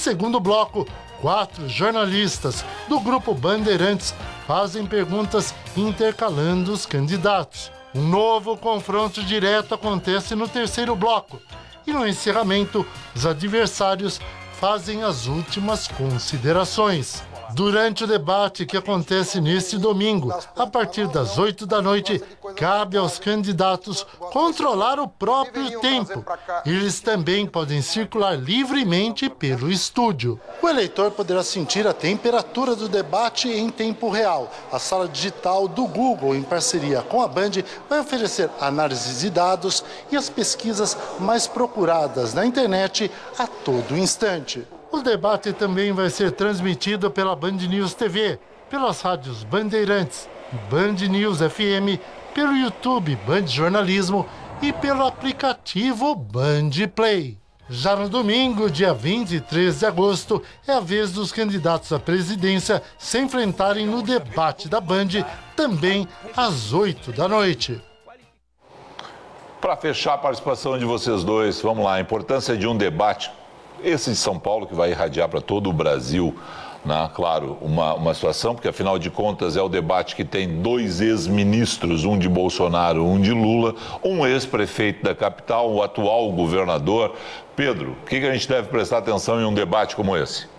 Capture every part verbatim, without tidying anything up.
segundo bloco, quatro jornalistas do Grupo Bandeirantes fazem perguntas intercalando os candidatos. Um novo confronto direto acontece no terceiro bloco. E no encerramento, os adversários fazem as últimas considerações. Durante o debate que acontece neste domingo, a partir das oito da noite, cabe aos candidatos controlar o próprio tempo. Eles também podem circular livremente pelo estúdio. O eleitor poderá sentir a temperatura do debate em tempo real. A sala digital do Google, em parceria com a Band, vai oferecer análise de dados e as pesquisas mais procuradas na internet a todo instante. O debate também vai ser transmitido pela Band News T V, pelas rádios Bandeirantes, Band News F M, pelo YouTube Band Jornalismo e pelo aplicativo Band Play. Já no domingo, dia vinte e três de agosto, é a vez dos candidatos à presidência se enfrentarem no debate da Band, também às oito da noite. Para fechar a participação de vocês dois, vamos lá, a importância de um debate. Esse de São Paulo que vai irradiar para todo o Brasil, né? Claro, uma, uma situação, porque afinal de contas é o debate que tem dois ex-ministros, um de Bolsonaro, um de Lula, um ex-prefeito da capital, o atual governador. Pedro, o que, que a gente deve prestar atenção em um debate como esse?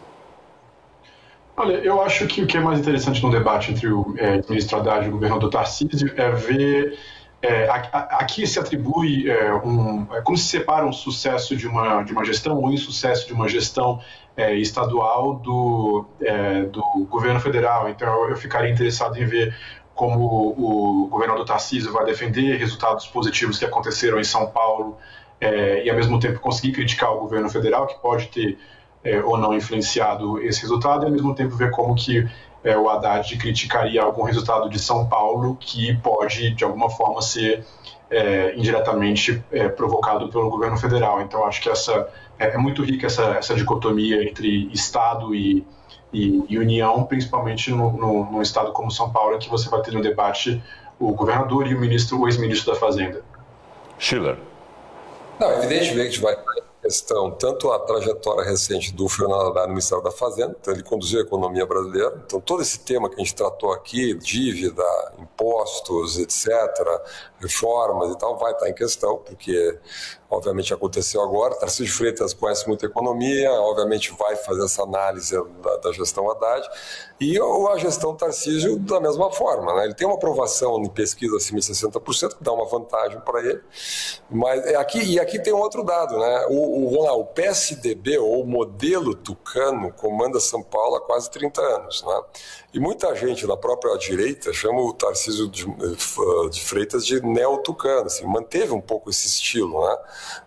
Olha, eu acho que o que é mais interessante no debate entre o é, ministro Haddad e o governador Tarcísio é ver... É, aqui se atribui é, um, é como se separa um sucesso de uma, de uma gestão ou um insucesso de uma gestão é, estadual do, é, do governo federal. Então eu, eu ficaria interessado em ver como o, o governador Tarcísio vai defender resultados positivos que aconteceram em São Paulo é, e ao mesmo tempo conseguir criticar o governo federal, que pode ter é, ou não influenciado esse resultado, e ao mesmo tempo ver como que É, o Haddad criticaria algum resultado de São Paulo que pode, de alguma forma, ser é, indiretamente é, provocado pelo governo federal. Então, acho que essa, é, é muito rica essa, essa dicotomia entre Estado e, e, e União, principalmente no, no, num estado como São Paulo, em que você vai ter no debate o governador e o ministro, o ex-ministro da Fazenda. Schiller. Não, evidentemente vai estar em questão tanto a trajetória recente do Fernando Haddad no Ministério da Fazenda, então ele conduziu a economia brasileira, então todo esse tema que a gente tratou aqui, dívida, impostos, etcétera, reformas e tal, vai estar em questão, porque obviamente aconteceu agora. Tarcísio de Freitas conhece muito a economia, obviamente vai fazer essa análise da, da gestão Haddad, e a gestão Tarcísio da mesma forma, né? Ele tem uma aprovação em pesquisa acima de sessenta por cento, que dá uma vantagem para ele, mas é aqui, e aqui tem um outro dado, né? O, o, vamos lá, o P S D B, ou o modelo tucano, comanda São Paulo há quase trinta anos, né? E muita gente da própria direita chama o Tarcísio de, de Freitas de neo-tucano, assim, manteve um pouco esse estilo, né?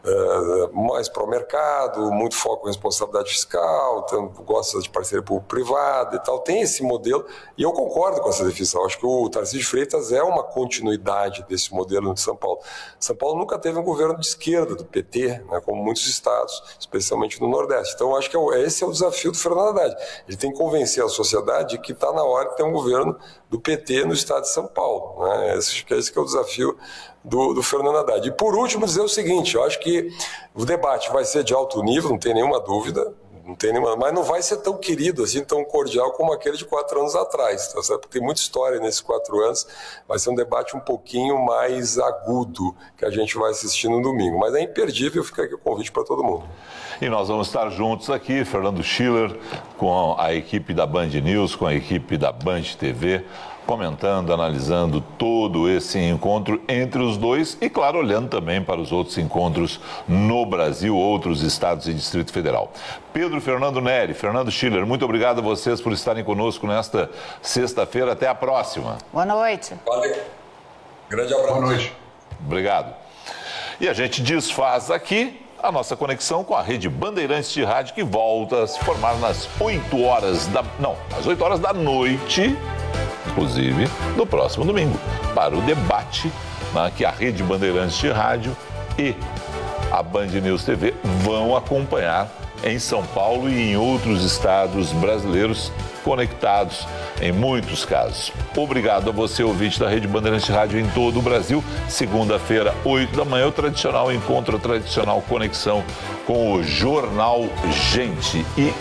Uh, mais pró-mercado, muito foco em responsabilidade fiscal, então, gosta de parceria público-privada e tal, tem esse modelo, e eu concordo com essa definição. Acho que o Tarcísio de Freitas é uma continuidade desse modelo de São Paulo. São Paulo nunca teve um governo de esquerda, do P T, né, como muitos estados, especialmente no Nordeste. Então, acho que esse é o desafio do Fernando Haddad. Ele tem que convencer a sociedade que está na hora de ter um governo do P T no estado de São Paulo, né? Esse, esse que é o desafio do, do Fernando Haddad. E, por último, dizer o seguinte, eu acho que o debate vai ser de alto nível, não tem nenhuma dúvida, não tem nenhuma, mas não vai ser tão querido, assim, tão cordial como aquele de quatro anos atrás, tá certo? Porque tem muita história nesses quatro anos, vai ser um debate um pouquinho mais agudo que a gente vai assistir no domingo, mas é imperdível, fica aqui o convite para todo mundo. E nós vamos estar juntos aqui, Fernando Schiller, com a equipe da Band News, com a equipe da Band T V, comentando, analisando todo esse encontro entre os dois e, claro, olhando também para os outros encontros no Brasil, outros estados e Distrito Federal. Pedro Fernando Neri, Fernando Schiller, muito obrigado a vocês por estarem conosco nesta sexta-feira. Até a próxima. Boa noite. Valeu. Grande abraço. Boa noite. Obrigado. E a gente desfaz aqui a nossa conexão com a rede Bandeirantes de Rádio, que volta a se formar nas oito horas da... Não, às oito horas da noite, inclusive, do próximo domingo, para o debate, né, que a rede Bandeirantes de Rádio e a Band News T V vão acompanhar em São Paulo e em outros estados brasileiros conectados em muitos casos. Obrigado a você, ouvinte da Rede Bandeirantes de Rádio em todo o Brasil. Segunda-feira, oito da manhã, o tradicional encontro, a tradicional conexão com o Jornal Gente. E